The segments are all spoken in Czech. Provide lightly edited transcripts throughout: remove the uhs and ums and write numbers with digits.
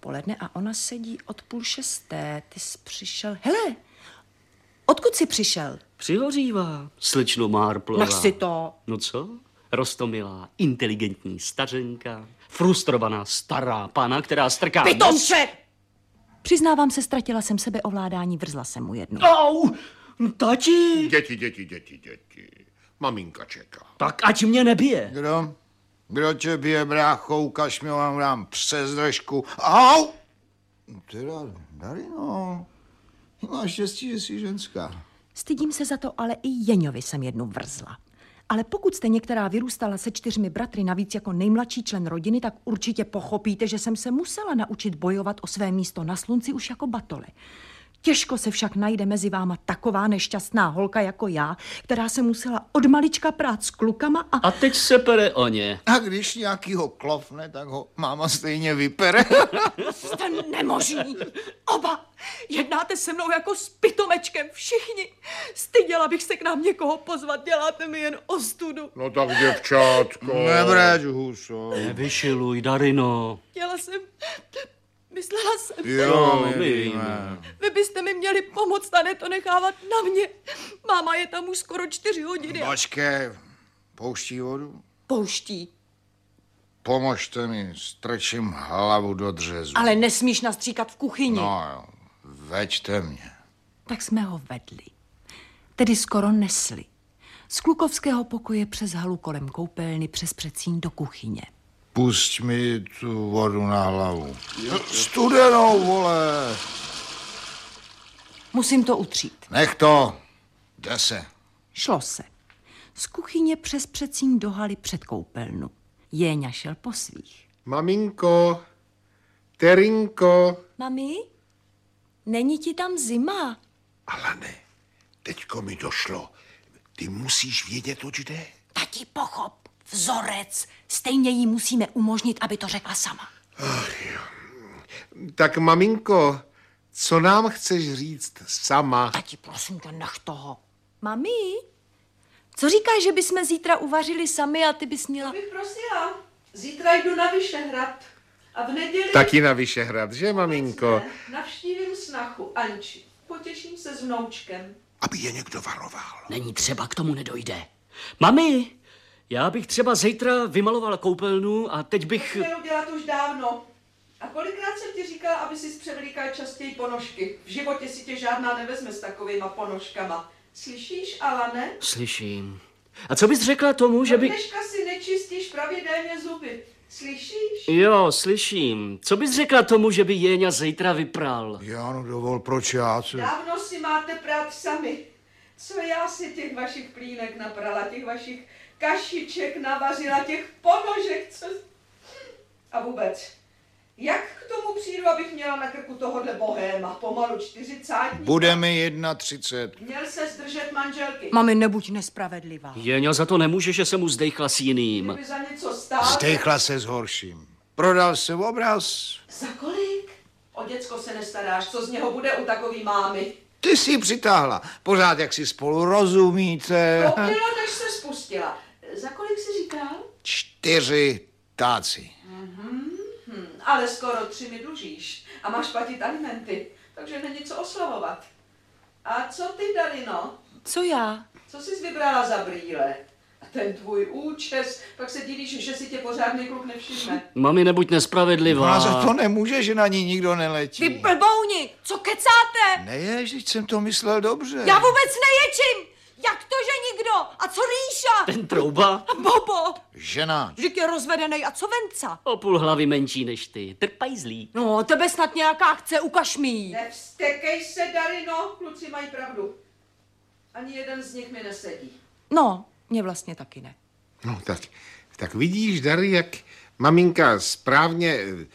odpoledne a ona sedí od 5:30. Ty jsi přišel... Hele, odkud jsi přišel? Přihořívá, slečno Marplová. Nech si to. No co? Rostomilá, inteligentní stařenka, frustrovaná stará pana, která strká... Pitomče! Přiznávám se, ztratila jsem sebeovládání, vrzla jsem mu jednu. Au! Tati! Děti. Maminka čeká. Tak ať mě nebije. Kdo tě bije, brácho, ukaž mi, vám dám přes držku. Au! Teda, Darino, máš štěstí, že jsi ženská. Stydím se za to, ale i Jeňovi jsem jednu vrzla. Ale pokud jste některá vyrůstala se 4 bratry, navíc jako nejmladší člen rodiny, tak určitě pochopíte, že jsem se musela naučit bojovat o své místo na slunci už jako batole. Těžko se však najde mezi váma taková nešťastná holka jako já, která se musela od malička prát s klukama a... A teď se pere o ně. A když nějakýho klofne, tak ho máma stejně vypere. Jste nemožní. Oba. Jednáte se mnou jako s pitomečkem všichni. Styděla bych se k nám někoho pozvat, děláte mi jen ostudu. No tak, děvčátko. Nebreč, huso. Nevyšiluj, Darino. Chtěla jsem... Myslela jsem... Jo, my víme. Vy byste mi měli pomoct a ne to nechávat na mě. Máma je tam už skoro 4 hodiny. Počkej, pouští vodu? Pouští. Pomožte mi, strčím hlavu do dřezu. Ale nesmíš nastříkat v kuchyni. No jo, veďte mě. Tak jsme ho vedli. Tedy skoro nesli. Z klukovského pokoje přes halu kolem koupelny přes předsíň do kuchyně. Pusť mi tu vodu na hlavu. Studenou, vole. Musím to utřít. Nech to. Jde se. Šlo se. Z kuchyně přes předsíň do haly před koupelnu. Jéňa šel po svých. Maminko, Terinko. Mami, není ti tam zima? Alane, teďko mi došlo. Ty musíš vědět, oč jde. Tati, pochop. Vzorec. Stejně jí musíme umožnit, aby to řekla sama. Ach jo. Tak maminko, co nám chceš říct sama? Tati, prosím tě, nech toho. Mami, co říkáš, že bychom zítra uvařili sami a ty bys měla... To bych prosila. Zítra jdu na Vyšehrad a v neděli... Taky na Vyšehrad, že maminko? Navštívím snachu Anči. Potěším se s vnoučkem. Aby je někdo varoval. Není třeba, k tomu nedojde. Mami, já bych třeba zítra vymaloval koupelnu a teď bych... To měl udělat už dávno. A kolikrát jsem ti říkala, aby si převlíkal častěji ponožky. V životě si tě žádná nevezme s takovýma ponožkama. Slyšíš, Alane? Slyším. A co bys řekla tomu, že by... Dneška si nečistíš pravidelně zuby. Slyšíš? Jo, slyším. Co bys řekla tomu, že by Jéňa zítra vypral? Jáno, dovol, proč já? Co? Dávno si máte prát sami. Co já si těch vašich plínek naprala, těch vašich kašiček navařila, těch ponožek, co... A vůbec, jak k tomu přijdu, abych měla na krku tohohle bohéma, pomalu 40. Bude mi 31. Měl se zdržet manželky. Mami, nebuď nespravedlivá. Jéňa za to nemůže, že se mu zdejchla s jiným. Kdyby za něco stál... Zdejchla se s horším. Prodal se obraz. Za kolik? O děcko se nestaráš, co z něho bude u takový mámy? Ty si ji přitáhla. Pořád, jak si spolu rozumíte. To bylo, než se spustila. Za kolik jsi říkal? 4 táci. Ale skoro 3 mi dlužíš a máš platit alimenty, takže není co oslavovat. A co ty, Darino? Co já? Co jsi vybrala za brýle? A ten tvůj účes, pak se divíš, že si tě pořádný kluk nevšimne. Mami, nebuď nespravedlivá. Ona za to nemůže, že na ní nikdo neletí. Vy blbouni, co kecáte? Neješ, teď jsem to myslel dobře. Já vůbec neječím! Jak to, že nikdo? A co Ríša? Ten trouba Bobo! Žena. Vždyť je rozvedenej. A co Venca? o půl hlavy menší než ty. Trpajzlí. No, tebe snad nějaká chce, ukaž mi jí. Nevstekej se, Darino, kluci mají pravdu. Ani jeden z nich mi nesedí. No, mě vlastně taky ne. No tak vidíš, Dary, jak maminka správně...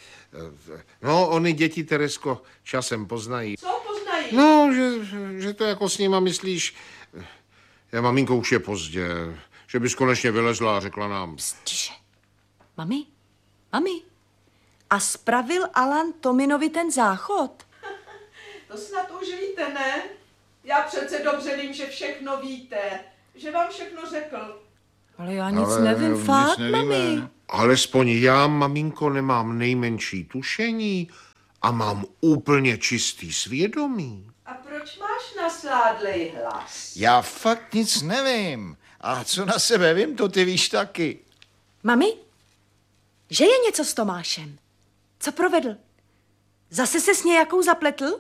No, oni děti, Teresko, časem poznají. Co poznají? No, že to jako s nima myslíš... Já, maminko, už je pozdě. Že bys konečně vylezla a řekla nám. Tiše. Mami? A spravil Alan Tominovi ten záchod? To snad už víte, ne? Já přece dobře vím, že všechno víte. Že vám všechno řekl. Ale já nic nevím, fakt, mami. Alespoň já, maminko, nemám nejmenší tušení. a mám úplně čistý svědomí. A proč máš nasládlej hlas? Já fakt nic nevím. A co na sebe vím, to ty víš taky. Mami, že je něco s Tomášem? Co provedl? Zase se s nějakou zapletl?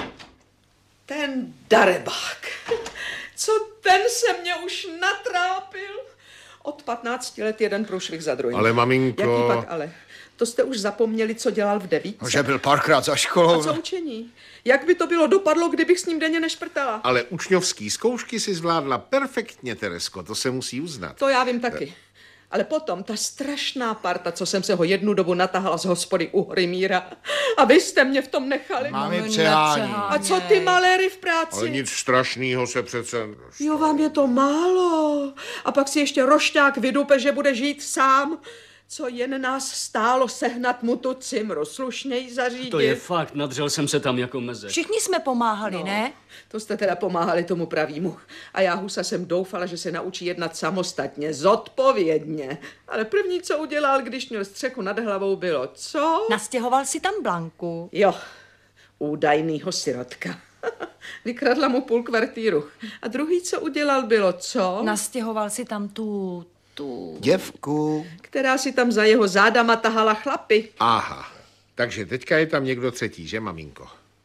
Ten darebák. Co ten se mě už natrápil? Od 15 let jeden průšvih za druhým. Ale maminko... Jaký pak ale? To jste už zapomněli, co dělal v 9. No, že byl párkrát za školou. A co učení? Jak by to bylo dopadlo, kdybych s ním denně nešprtala? Ale učňovský zkoušky si zvládla perfektně, Teresko, to se musí uznat. To já vím taky. Ale potom ta strašná parta, co jsem se ho jednu dobu natahala z hospody u Hrymíra. A vy jste mě v tom nechali. Máme přehání. A co ty maléry v práci? Ale nic strašného se přece... Jo, vám je to málo. A pak si ještě rošťák vydupe, že bude žít sám. Co jen nás stálo sehnat mu tu cimru, slušněji zařídit. To je fakt, nadřel jsem se tam jako meze. Všichni jsme pomáhali, ne? To jste teda pomáhali tomu pravýmu. A já, husa, jsem doufala, že se naučí jednat samostatně, zodpovědně. Ale první, co udělal, když měl střechu nad hlavou, bylo co? Nastěhoval si tam Blanku. Jo, údajnýho sirotka. Vykradla mu půl kvartíru. A druhý, co udělal, bylo co? Nastěhoval si tam tu... Děvku. Která si tam za jeho zádama tahala chlapy. Aha, takže teďka je tam někdo třetí, že, maminko?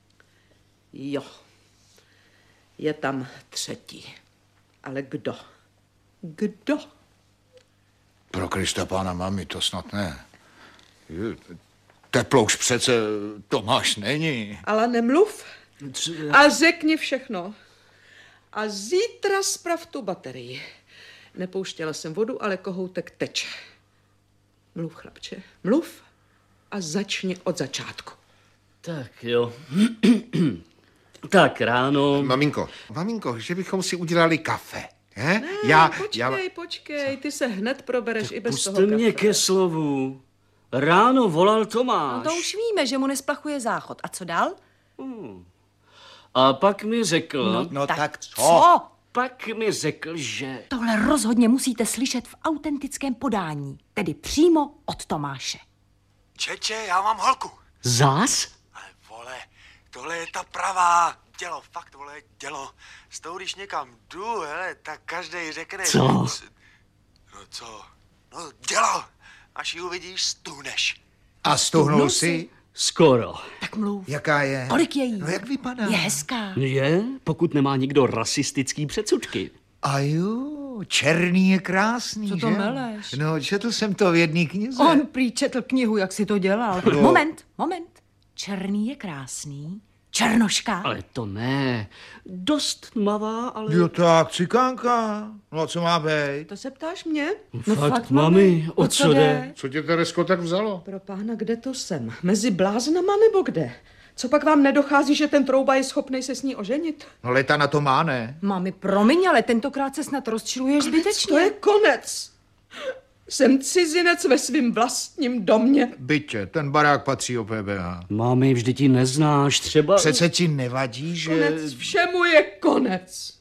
Jo, je tam třetí. Ale kdo? Kdo? Pro Krista pána, mami, to snad ne. Teplouš přece Tomáš není. Ale nemluv. A řekni všechno. A zítra sprav tu baterii. Nepouštěla jsem vodu, ale kohoutek teče. Mluv, chlapče, mluv a začni od začátku. Tak jo. Tak ráno... Maminko, že bychom si udělali kafe. He? Ne, počkej, ty se hned probereš i bez toho Puste kafe. mě ke slovu. Ráno volal Tomáš. No to už víme, že mu nesplachuje záchod. A co dál? A pak mi řekl... No tak Co? Pak mi řekl, že... Tohle rozhodně musíte slyšet v autentickém podání, tedy přímo od Tomáše. Čeče, já mám holku. Zás? Ale vole, tohle je ta pravá. Dělo, fakt, vole, dělo. S tou, když někam jdu, hele, tak každej řekne... Co? No co? No dělo. Až ji uvidíš, stuhneš. A stuhnul si? Skoro. Tak mluv. Jaká je? Kolik je jí? No jak vypadá? Je hezká. Je, pokud nemá nikdo rasistický předsudky. A jo, černý je krásný, Co to že? meleš? No, četl jsem to v jedné knize. On prý četl knihu, jak si to dělal. Moment. Černý je krásný. Černoška. Ale to ne. Dost tmavá, ale... Jo tak, cikánka. No, co má být? To se ptáš mě? No fakt, mami, o co jde? Co tě, Teresko, tak vzalo? Pro pána, kde to jsem? Mezi bláznama nebo kde? Co pak vám nedochází, že ten trouba je schopný se s ní oženit? No, Leta na to má, ne? Mami, promiň, ale tentokrát se snad rozčiluješ zbytečně. To je konec. Jsem cizinec ve svým vlastním domě. Bytě, ten barák patří o PBH. Mami, vždyť ji neznáš, třeba... Přece ti nevadí, že... Konec všemu je konec.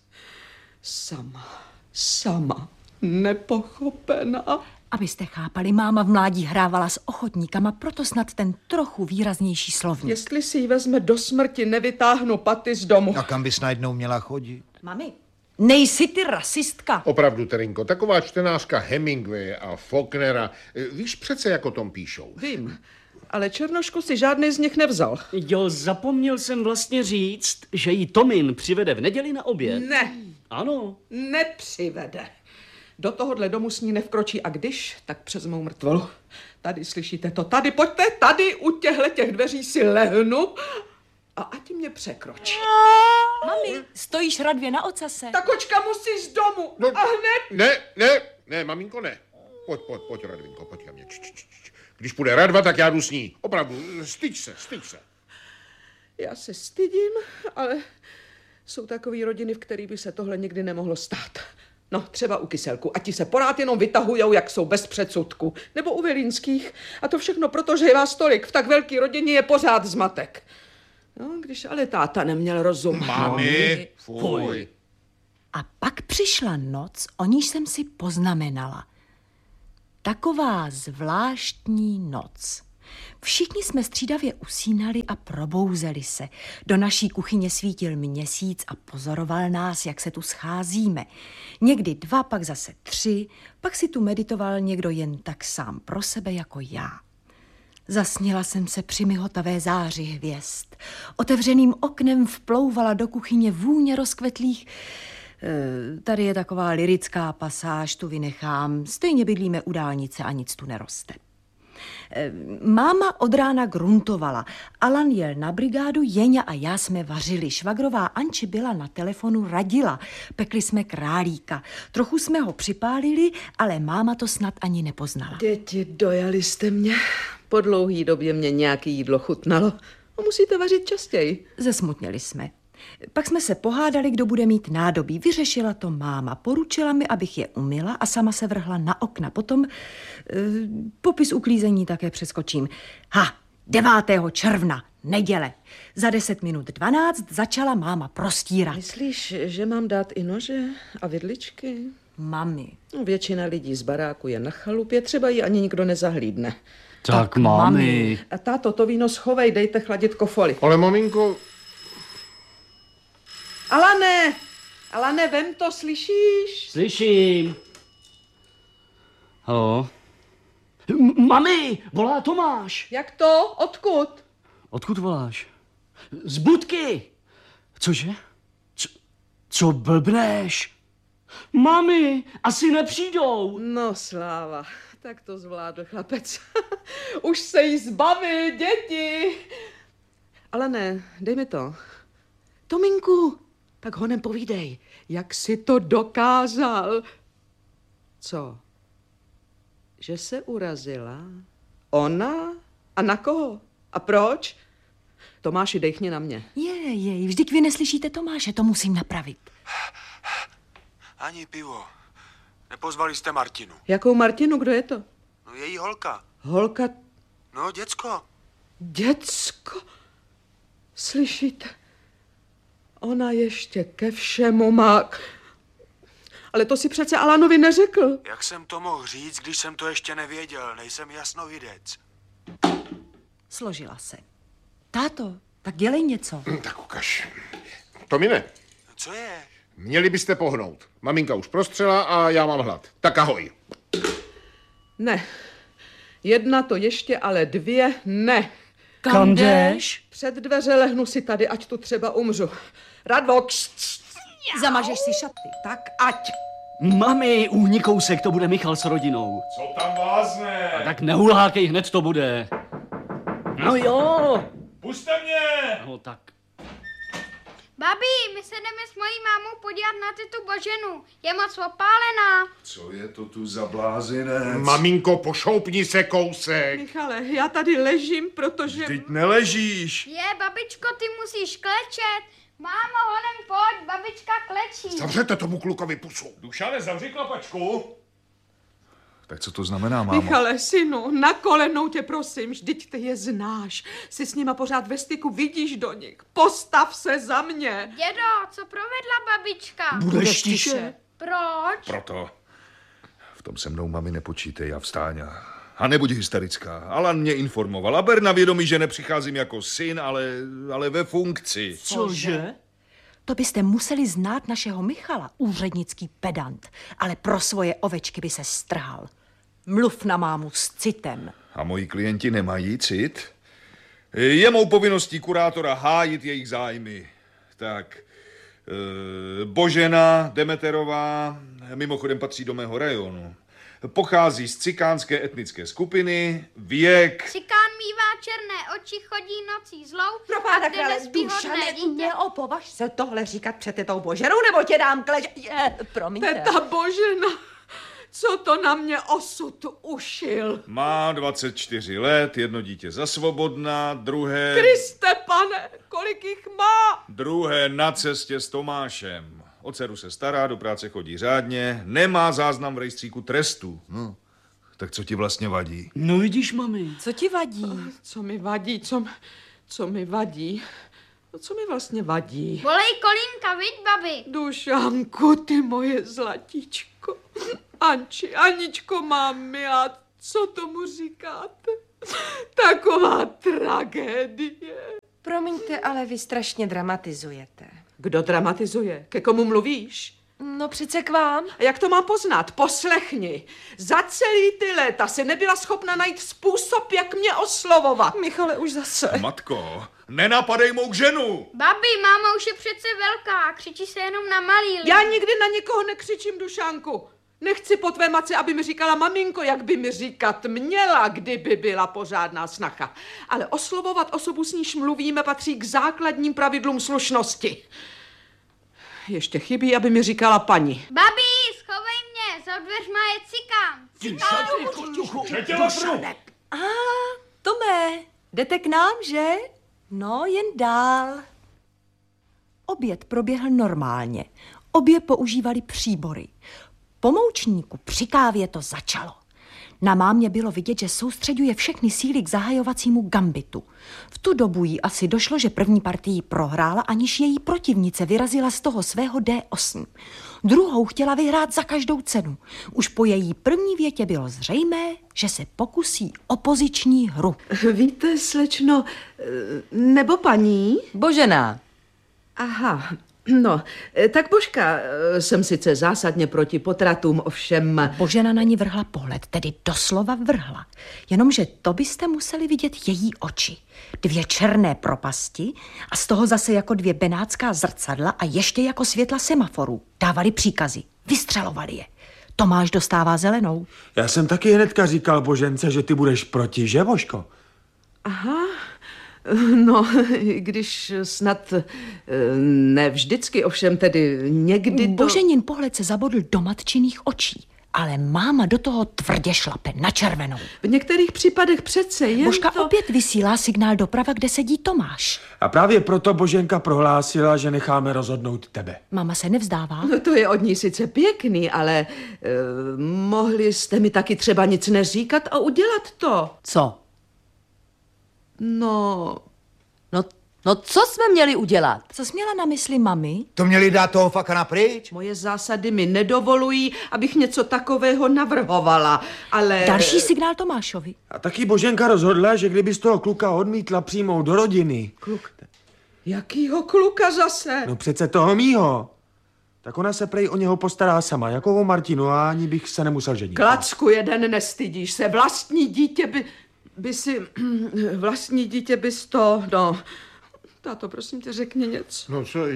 Sama, nepochopená. Abyste chápali, máma v mládí hrávala s ochotníkama, proto snad ten trochu výraznější slovník. Jestli si ji vezme do smrti, nevytáhnu paty z domu. A kam bys najednou měla chodit? Mami, nejsi ty rasistka. Opravdu, Terinko, taková čtenářka Hemingway a Faulknera, víš přece, jak o tom píšou. Vím, ale Černošku si žádný z nich nevzal. Jo, zapomněl jsem vlastně říct, že jí Tomin přivede v neděli na oběd. Ne, Ano. nepřivede. Do tohohle domu s ní nevkročí a když, tak přes mou mrtvolu. Tady slyšíte to, tady, pojďte, tady u těch dveří si lehnu a ať mě překročí. Mami, stojíš radvě na ocase. Ta kočka musí z domu a hned. Ne, maminko, ne. Pojď, Radvinko, pojď ke mně. Když půjde Radva, tak já jdu s ní. Opravdu, styď se. Já se stydím, ale jsou takové rodiny, v kterých by se tohle nikdy nemohlo stát. No, třeba u Kyselku. A ti se porád jenom vytahujou, jak jsou bez předsudku. Nebo u Vilínských. A to všechno proto, že je vás tolik. V tak velké rodině je pořád zmatek. No, když ale táta neměl rozum. Mami, fuj. A pak přišla noc, o níž jsem si poznamenala. Taková zvláštní noc. Všichni jsme střídavě usínali a probouzeli se. Do naší kuchyně svítil měsíc a pozoroval nás, jak se tu scházíme. Někdy 2, pak zase 3, pak si tu meditoval někdo jen tak sám pro sebe jako já. Zasněla jsem se při mihotavé záři hvězd. Otevřeným oknem vplouvala do kuchyně vůně rozkvetlých. Tady je taková lyrická pasáž, tu vynechám. Stejně bydlíme u dálnice a nic tu neroste. Máma od rána gruntovala. Alan jel na brigádu, Jeňa a já jsme vařili. Švagrová Anči byla na telefonu, radila. Pekli jsme králíka. Trochu jsme ho připálili, ale máma to snad ani nepoznala. Děti, dojali jste mě. Po dlouhý době mě nějaké jídlo chutnalo. Musíte vařit častěji. Zesmutněli jsme. Pak jsme se pohádali, kdo bude mít nádobí. Vyřešila to máma. Poručila mi, abych je umyla a sama se vrhla na okna. Potom popis uklízení také přeskočím. 9. června, neděle. Za 10 minut 12 začala máma prostírat. Myslíš, že mám dát i nože a vidličky? Mami. Většina lidí z baráku je na chalupě, třeba ji ani nikdo nezahlídne. Tak mami. A táto, to víno schovej, dejte chladit kofoli. Ale maminko... Alane, vem to, slyšíš? Slyším. Halo? Mami, volá Tomáš. Jak to? Odkud? Odkud voláš? Z budky. Cože? Co blbneš? Mami, asi nepřijdou. No sláva, tak to zvládl chlapec. Už se jí zbaví, děti. Ale ne, dej mi to. Tominku, tak honem povídej, jak jsi to dokázal. Co? Že se urazila? Ona? A na koho? A proč? Tomáši, dejchni na mě. Jej, vždyť vy neslyšíte Tomáše, to musím napravit. Ani pivo. Nepozvali jste Martinu. Jakou Martinu, kdo je to? No její holka. Holka, No, děcko. děcko. Slyšíte? Ona ještě ke všemu má... Ale to si přece Alanovi neřekl. Jak jsem to mohl říct, když jsem to ještě nevěděl? Nejsem jasnovidec. Složila se. Táto, tak dělej něco. Tak ukaž. Tomine, Co je? měli byste pohnout. Maminka už prostřela a já mám hlad. Tak ahoj. Ne. 1 to ještě, ale 2 ne. Kam jdeš? Před dveře lehnu si tady, ať tu třeba umřu. Radvo, Zamažeš si šaty. tak ať. Mami, uhni kousek, to bude Michal s rodinou. Co tam vázne? Tak nehulákej, hned to bude. No jo. Puste mě! No tak. Babi, my se jdeme s mojí mámou podívat na tu Boženu. Je moc opálená. Co je to tu za blázinec? Maminko, pošoupni se kousek. Michale, já tady ležím, protože... Teď neležíš. Babičko, ty musíš klečet. Mámo, honem pojď, babička klečí. Zavřete tomu klukovi pusu. Dušane, zavři klapačku. Tak co to znamená, mámo? Michale, synu, na kolenou tě prosím, vždyť ty je znáš. Jsi s nima pořád ve styku, vidíš do nich. Postav se za mě. Dědo, co provedla babička? Budeš tiše. Proč? Proto. V tom se mnou, mami, nepočítej a vstáň a nebuď hysterická. Alan mě informoval a ber na vědomí, že nepřicházím jako syn, ale ve funkci. Cože? To byste museli znát našeho Michala, úřednický pedant, ale pro svoje ovečky by se strhal. Mluv na mámu s citem. A moji klienti nemají cit? Je mou povinností kurátora hájit jejich zájmy. Tak, Božena Demeterová, mimochodem patří do mého rajonu. Pochází z cikánské etnické skupiny, věk... Cikán mívá černé oči, chodí nocí zlou. Pro pána a kde krále, nespí hodné Dušane, dítě. neopovaž se tohle říkat před tetou Boženou, nebo tě dám kleč... Promiňte. Teta Božena, co to na mě osud ušil? Má 24 let, 1 dítě za svobodná, druhé... Kriste, pane, kolik jich má? Druhé na cestě s Tomášem. O dceru se stará, do práce chodí řádně, nemá záznam v rejstříku trestů. No, tak co ti vlastně vadí? No vidíš, mami. Co ti vadí? Co mi vadí, co mi vadí? No, co mi vlastně vadí? Volej kolínka, viď, babi? Dušanku, ty moje zlatíčko. Aničko, mám milá, co tomu říkáte? Taková tragédie. Promiňte, ale vy strašně dramatizujete. Kdo dramatizuje? Ke komu mluvíš? No přece k vám. A jak to mám poznat? Poslechni. Za celý ty léta se nebyla schopna najít způsob, jak mě oslovovat. Michale, už zase. Matko, nenapadej mou ženu! Babi, máma už je přece velká, křičí se jenom na malý lidi. Já nikdy na nikoho nekřičím, Dušánku. Nechci po tvé matce, aby mi říkala maminko, jak by mi říkat měla, kdyby byla pořádná snacha. Ale oslovovat osobu, s níž mluvíme, patří k základním pravidlům slušnosti. Ještě chybí, aby mi říkala paní. Babi, schovej mě, za dveřma je cikám. Tome, jdete k nám, že? No, jen dál. Oběd proběhl normálně. Obě používali příbory. Po moučníku při kávě to začalo. Na mámě bylo vidět, že soustředuje všechny síly k zahajovacímu gambitu. V tu dobu jí asi došlo, že první partii prohrála, aniž její protivnice vyrazila z toho svého D8. Druhou chtěla vyhrát za každou cenu. Už po její první větě bylo zřejmé, že se pokusí opoziční hru. Víte, slečno, nebo paní? Božena. Aha, no, tak Božka, jsem sice zásadně proti potratům, ovšem... Božena na ní vrhla pohled, tedy doslova vrhla. Jenomže to byste museli vidět její oči. 2 černé propasti a z toho zase jako 2 benátská zrcadla a ještě jako světla semaforů. Dávali příkazy, vystřelovali je. Tomáš dostává zelenou. Já jsem taky hnedka říkal Božence, že ty budeš proti, že, Božko? Aha, no, když snad ne vždycky, ovšem tedy někdy to... Boženin pohled se zabodl do matčiných očí, ale máma do toho tvrdě šlape na červenou. V některých případech přece jen Božka to... opět vysílá signál doprava, kde sedí Tomáš. A právě proto Boženka prohlásila, že necháme rozhodnout tebe. Máma se nevzdává. No to je od ní sice pěkný, ale mohli jste mi taky třeba nic neříkat a udělat to. Co? No, co jsme měli udělat? Co jsi měla na mysli, mami? To měli dát toho fakana pryč? moje zásady mi nedovolují, abych něco takového navrhovala, ale... Další signál Tomášovi. A taky Boženka rozhodla, že kdyby z toho kluka odmítla přijmout do rodiny. Kluk? Jakýho kluka zase? No přece toho mýho. Tak ona se prej o něho postará sama, jako o Martinu, a ani bych se nemusel ženit. Klacku, jeden nestydíš se, vlastní dítě vlastní dítě bys to, no... Táto, prosím tě, řekni něco. No co,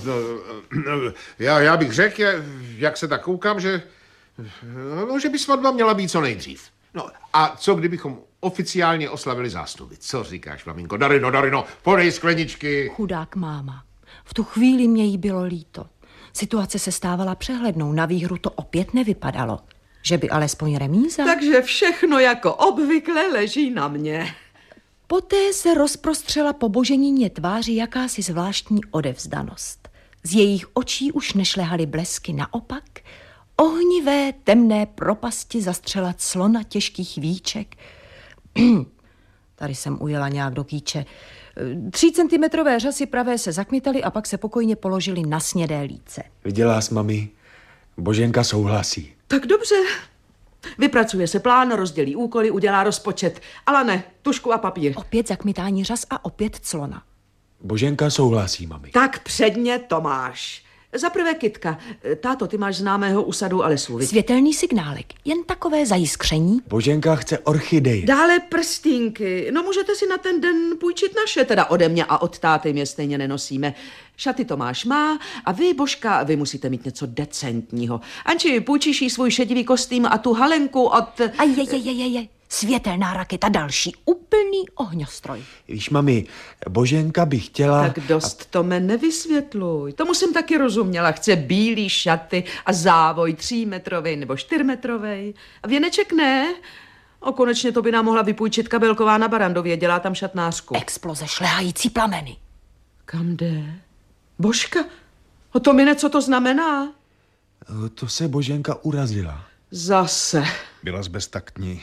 já bych řekl, jak se tak koukám, že by svatba měla být co nejdřív. No a co kdybychom oficiálně oslavili zástupy? Co říkáš, maminko? Darino, podej skleničky. Chudák máma. V tu chvíli mě jí bylo líto. Situace se stávala přehlednou, na výhru to opět nevypadalo. Že by alespoň remíza? Takže všechno jako obvykle leží na mě. Poté se rozprostřela po Boženině tváři jakási zvláštní odevzdanost. Z jejich očí už nešlehaly blesky, naopak ohnivé temné propasti zastřela clona těžkých víček. Tady jsem ujela nějak do kýče. 3 centimetrové řasy pravé se zakmitaly a pak se pokojně položily na snědé líce. Viděla jsi, mami? Boženka souhlasí. Tak dobře. Vypracuje se plán, rozdělí úkoly, udělá rozpočet. Ale ne, tužku a papír. Opět zakmitání řas a opět clona. Boženka souhlasí, mami. Tak předně Tomáš. Za prvé Kytka. Táto, ty máš známého u sadu a lesů. Světelný signálek, jen takové zajiskření. Boženka chce orchideje. Dále prstínky. No můžete si na ten den půjčit naše, teda ode mě a od táty mě stejně nenosíme. Šaty Tomáš má a vy, Božka, vy musíte mít něco decentního. Anči, půjčíš jí svůj šedivý kostým a tu halenku od... A je. Světelná raketa, další úplný ohňostroj. Víš, mami, Boženka by chtěla... Tak dost to mě nevysvětluj. Tomu jsem taky rozuměla. Chce bílý šaty a závoj 3metrovej nebo 4metrovej. A věneček ne. O, konečně to by nám mohla vypůjčit Kabelková na Barandově. Dělá tam šatnářku. Exploze, šlehající plameny. Kam jde? Božka? O to mi co to znamená? To se Boženka urazila. Zase. Byla jsi beztaktní.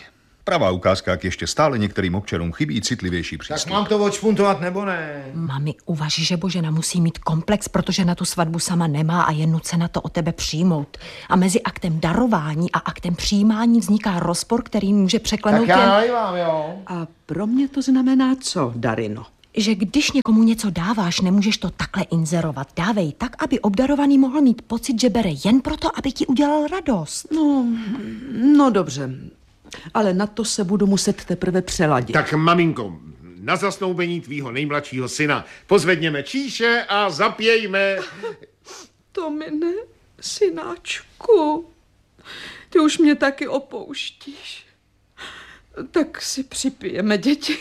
Pravá ukázka, jak ještě stále některým občanům chybí citlivější přístup. Tak mám to odšpuntovat nebo ne? Mami, uvaž, že Božena musí mít komplex, protože na tu svatbu sama nemá a je nucena to od tebe přijmout. A mezi aktem darování a aktem přijímání vzniká rozpor, který může překlenout Tak já nalívám, jo. A pro mě to znamená co, Darino? Že když někomu něco dáváš, nemůžeš to takhle inzerovat. Dávej tak, aby obdarovaný mohl mít pocit, že bere jen proto, aby ti udělal radost. No dobře, ale na to se budu muset teprve přeladit. Tak maminko, na zasnoubení tvýho nejmladšího syna pozvedněme číše a zapějme. To mi ne, synáčku. Ty už mě taky opouštíš. Tak si připijeme, děti.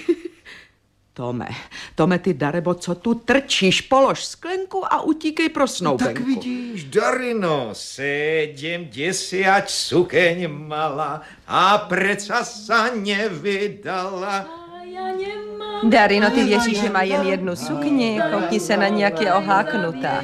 Tome, ty Darebo, co tu trčíš? Polož sklenku a utíkej pro snoubenku. Tak vidíš, Darino, sedím děsi, ať sukeň mala a preca sa nevydala. Darino, ty věříš, že má jen jednu sukni? Koukni se na ní, jak je oháknutá.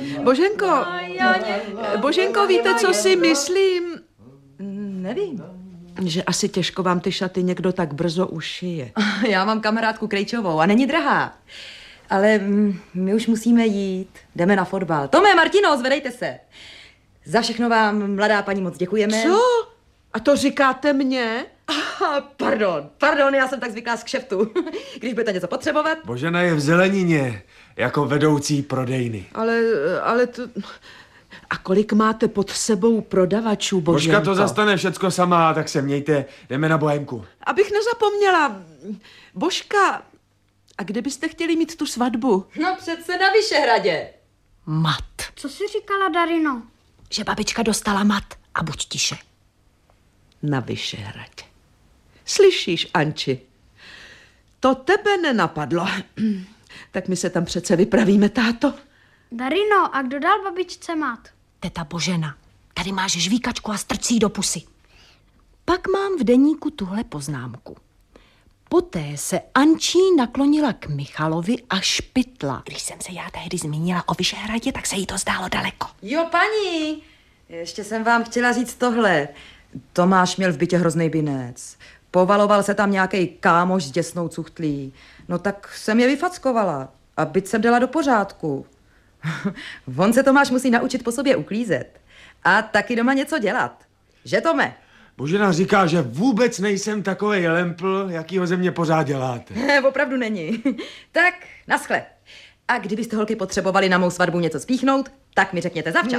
Boženko, víte, co si myslím? Nevím. Že asi těžko vám ty šaty někdo tak brzo ušije. Já mám kamarádku Krejčovou a není drahá. Ale my už musíme jít. Jdeme na fotbal. Tome, Martino, zvedejte se. Za všechno vám, mladá paní, moc děkujeme. Co? A to říkáte mně? Pardon, já jsem tak zvyklá z kšeftu. Když budete něco potřebovat. Božena je v zelenině, jako vedoucí prodejny. Ale to... A kolik máte pod sebou prodavačů, Boženko? Božka to zastane všecko sama, tak se mějte, jdeme na bohémku. Abych nezapomněla, Božka, a kde byste chtěli mít tu svatbu? No přece na Vyšehradě. Mat. Co jsi říkala, Darino? Že babička dostala mat a buď tiše. Na Vyšehradě. Slyšíš, Anči? To tebe nenapadlo. Tak my se tam přece vypravíme, táto. Darino, a kdo dal babičce mat? Teta Božena, tady máš žvíkačku a strč si ji do pusy. Pak mám v deníku tuhle poznámku. Poté se Ančí naklonila k Michalovi a špitla. Když jsem se já tehdy zmínila o Vyšehradě, tak se jí to zdálo daleko. Jo, paní, ještě jsem vám chtěla říct tohle. Tomáš měl v bytě hrozný binec. Povaloval se tam nějaký kámoš s děsnou cuchtlí. No tak jsem je vyfackovala a byt jsem dala do pořádku. On se Tomáš musí naučit po sobě uklízet a taky doma něco dělat. Že, Tome? Božena říká, že vůbec nejsem takovej lempl, jakýho ze mě pořád děláte. Opravdu není. Tak, naschle. A kdybyste, holky, potřebovali na mou svatbu něco spíchnout, tak mi řekněte zavčas.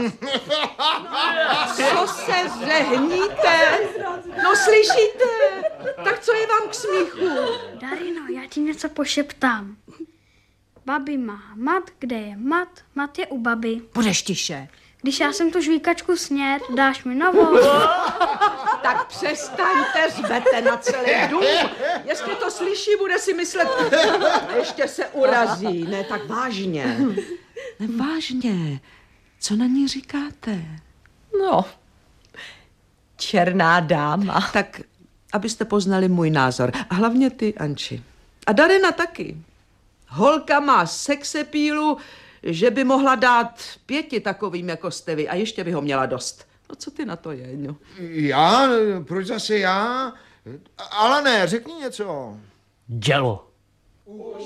Co se řehníte? No slyšíte? Tak co je vám k smíchu? Darino, já ti něco pošeptám. Babi má mat, kde je mat? Mat je u babi. Budeš tiše. Když já jsem tu žvíkačku sněd, dáš mi novou. Tak přestaňte, řvete na celý dům. Jestli to slyší, bude si myslet, ještě se urazí. Ne, tak vážně. Ne, vážně. Co na ní říkáte? No, černá dáma. Tak, abyste poznali můj názor. A hlavně ty, Anči. A Darina taky. Holka má sexepílu, že by mohla dát 5 takovým, jako jste vy, a ještě by ho měla dost. No co ty na to, Jeňo? Já? Proč zase já? Ale ne, řekni něco. Dělo.